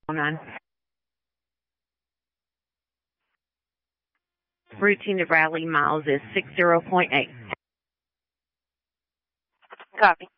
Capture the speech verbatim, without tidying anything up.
nine. Routine to Raleigh miles is six zero point eight. Copy.